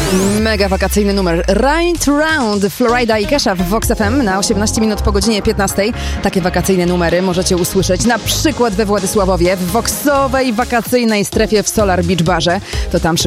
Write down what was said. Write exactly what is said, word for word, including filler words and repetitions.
Mega wakacyjny numer Right Round, Florida i Kesha w Vox F M na osiemnaście minut po godzinie piętnastej. Takie wakacyjne numery możecie usłyszeć na przykład we Władysławowie w Voxowej wakacyjnej strefie w Solar Beach Barze. To tam przy